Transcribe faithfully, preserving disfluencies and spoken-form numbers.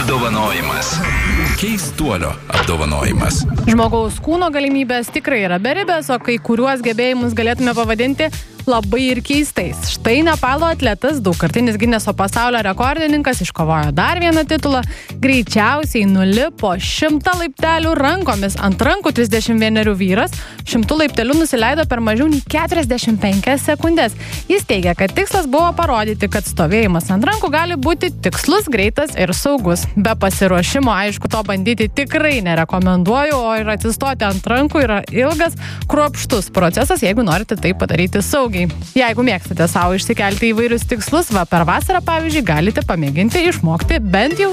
apdovanojimas. Keistuolio apdovanojimas. Žmogaus kūno galimybės tikrai yra beribės, o kai kuriuos gebėjimus galėtume pavadinti labai ir keistais. Štai Nepalo atletas, daugkartinis Gineso pasaulio rekordininkas, iškovojo dar vieną titulą. Greičiausiai nulipo šimtą laiptelių rankomis. Ant rankų trisdešimt vienerių vyras šimtų laiptelių nusileido per mažiau nei keturiasdešimt penkias sekundės. Jis teigia, kad tikslas buvo parodyti, kad stovėjimas ant rankų gali būti tikslus, greitas ir saugus. Be pasiruošimo, aišku, to bandyti tikrai nerekomenduoju, o ir atsistoti ant rankų yra ilgas, kruopštus procesas, jeigu norite tai padaryti saugiai. Jeigu mėgstate savo išsikelti įvairius tikslus, va per vasarą, pavyzdžiui, galite pamėginti išmokti bent jau